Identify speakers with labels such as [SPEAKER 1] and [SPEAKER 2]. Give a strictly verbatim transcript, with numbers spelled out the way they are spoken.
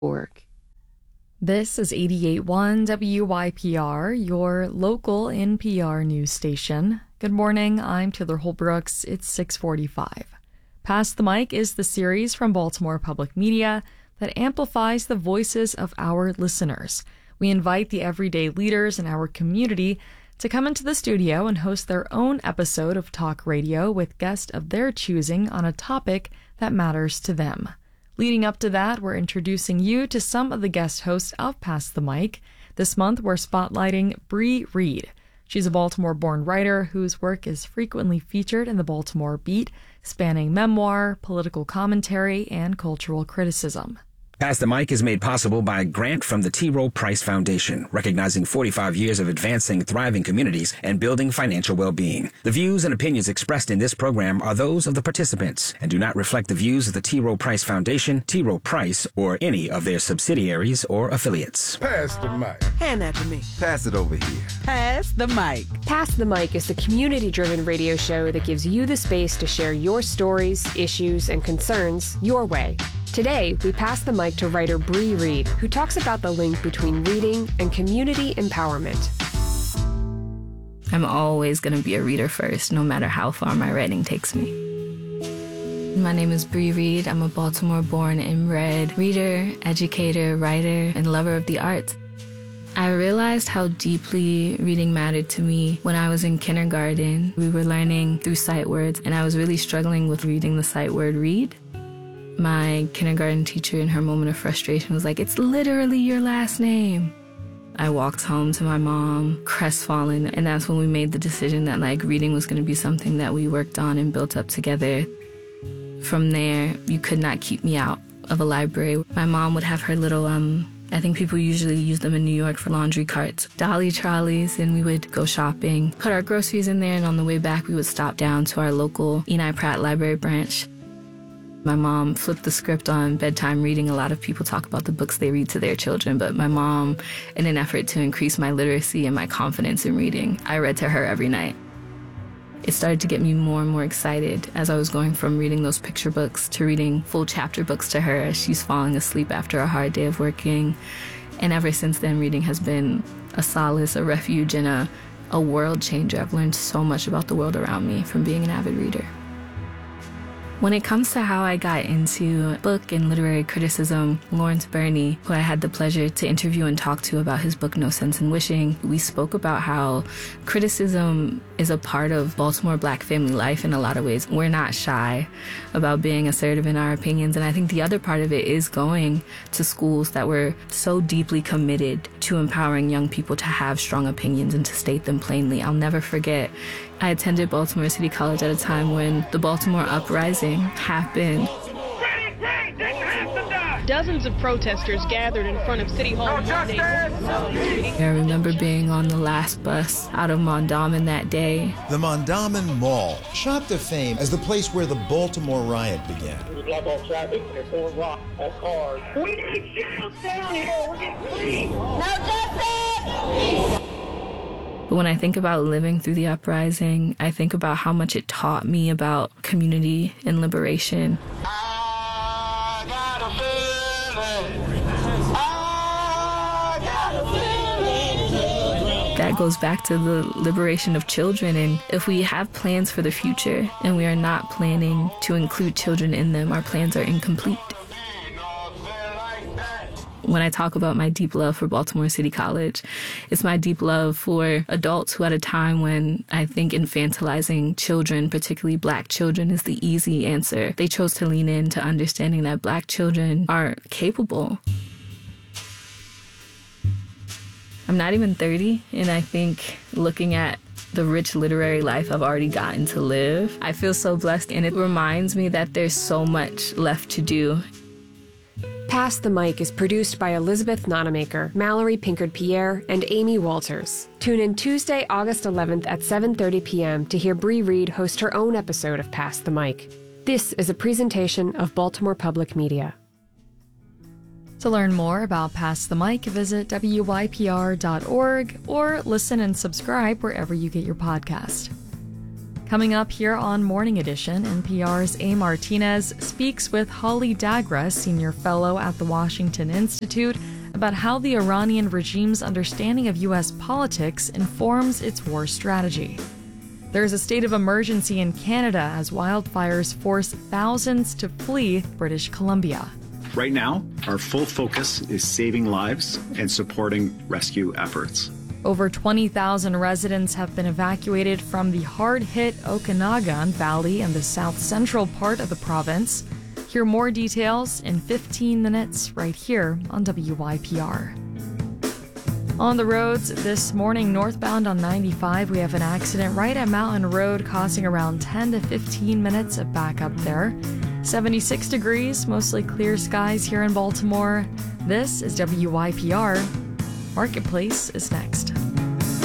[SPEAKER 1] org. This is eighty-eight point one W Y P R, your local N P R news station. Good morning, I'm Taylor Holbrooks. It's six forty-five. Pass the Mic is the series from Baltimore Public Media that amplifies the voices of our listeners. We invite the everyday leaders in our community to come into the studio and host their own episode of talk radio with guests of their choosing on a topic that matters to them. Leading up to that, we're introducing you to some of the guest hosts of Pass the Mic. This month, we're spotlighting Bree Reed. She's a Baltimore-born writer whose work is frequently featured in the Baltimore Beat, spanning memoir, political commentary, and cultural criticism.
[SPEAKER 2] Pass the Mic is made possible by a grant from the T. Rowe Price Foundation, recognizing forty-five years of advancing thriving communities and building financial well-being. The views and opinions expressed in this program are those of the participants and do not reflect the views of the T. Rowe Price Foundation, T. Rowe Price, or any of their subsidiaries or affiliates.
[SPEAKER 3] Pass the mic.
[SPEAKER 4] Hand that to me.
[SPEAKER 3] Pass it over here.
[SPEAKER 4] Pass the mic.
[SPEAKER 5] Pass the Mic is the community-driven radio show that gives you the space to share your stories, issues, and concerns your way. Today, we pass the mic to writer Bree Reed, who talks about the link between reading and community empowerment.
[SPEAKER 6] I'm always going to be a reader first, no matter how far my writing takes me. My name is Bree Reed. I'm a Baltimore-born inbred reader, educator, writer, and lover of the arts. I realized how deeply reading mattered to me when I was in kindergarten. We were learning through sight words, and I was really struggling with reading the sight word read. My kindergarten teacher, in her moment of frustration, was like, "It's literally your last name." I walked home to my mom, crestfallen, and that's when we made the decision that like reading was going to be something that we worked on and built up together. From there, you could not keep me out of a library. My mom would have her little, um, I think people usually use them in New York for laundry carts, dolly trolleys, and we would go shopping, put our groceries in there, and on the way back, we would stop down to our local Eni Pratt Library branch. My mom flipped the script on bedtime reading. A lot of people talk about the books they read to their children, but my mom, in an effort to increase my literacy and my confidence in reading, I read to her every night. It started to get me more and more excited as I was going from reading those picture books to reading full chapter books to her as she's falling asleep after a hard day of working. And ever since then, reading has been a solace, a refuge, and a, a world changer. I've learned so much about the world around me from being an avid reader. When it comes to how I got into book and literary criticism, Lawrence Burney, who I had the pleasure to interview and talk to about his book No Sense in Wishing, we spoke about how criticism is a part of Baltimore Black family life in a lot of ways. We're not shy about being assertive in our opinions, and I think the other part of it is going to schools that were so deeply committed to empowering young people to have strong opinions and to state them plainly. I'll never forget, I attended Baltimore City College at a time when the Baltimore Uprising happened.
[SPEAKER 7] Dozens of protesters gathered in front of City Hall Monday.
[SPEAKER 6] I remember being on the last bus out of Mondawmin that day.
[SPEAKER 8] The Mondawmin Mall shot to fame as the place where the Baltimore riot began.
[SPEAKER 9] We block off traffic, they're throwing rocks at cars. We need jails down here. We're getting free. No justice!
[SPEAKER 6] But when I think about living through the uprising, I think about how much it taught me about community and liberation.
[SPEAKER 9] I got a feeling. I got a feeling.
[SPEAKER 6] That goes back to the liberation of children. And if we have plans for the future and we are not planning to include children in them, our plans are incomplete. When I talk about my deep love for Baltimore City College, it's my deep love for adults who at a time when I think infantilizing children, particularly Black children, is the easy answer, they chose to lean into understanding that Black children are capable. I'm not even thirty, and I think looking at the rich literary life I've already gotten to live, I feel so blessed, and it reminds me that there's so much left to do.
[SPEAKER 5] Pass the Mic is produced by Elizabeth Nonamaker, Mallory Pinkard-Pierre, and Amy Walters. Tune in Tuesday, August eleventh at seven thirty p.m. to hear Bree Reed host her own episode of Pass the Mic. This is a presentation of Baltimore Public Media.
[SPEAKER 1] To learn more about Pass the Mic, visit W Y P R dot org or listen and subscribe wherever you get your podcast. Coming up here on Morning Edition, N P R's A. Martinez speaks with Holly Dagra, Senior Fellow at the Washington Institute, about how the Iranian regime's understanding of U S politics informs its war strategy. There's a state of emergency in Canada as wildfires force thousands to flee British Columbia.
[SPEAKER 3] Right now, our full focus is saving lives and supporting rescue efforts.
[SPEAKER 1] Over twenty thousand residents have been evacuated from the hard-hit Okanagan Valley in the south-central part of the province. Hear more details in fifteen minutes right here on W Y P R. On the roads this morning, northbound on ninety-five, we have an accident right at Mountain Road causing around ten to fifteen minutes of backup there. seventy-six degrees, mostly clear skies here in Baltimore. This is W Y P R. Marketplace is next.